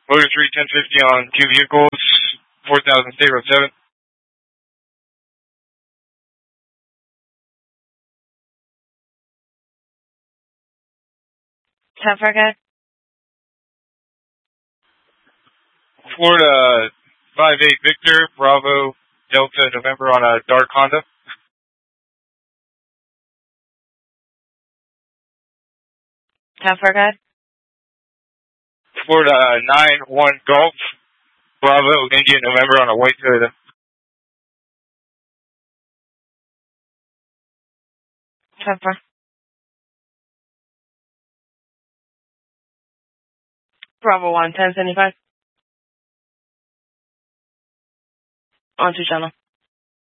Motor 3, 1050 on 2 vehicles, 4000 State Road 7. Africa. Florida 5-8 Victor, Bravo, Delta, November on a dark Honda. Africa. Florida 9-1 Golf, Bravo, India, November on a white Toyota. Pepper. Bravo 1, 1075. On to channel.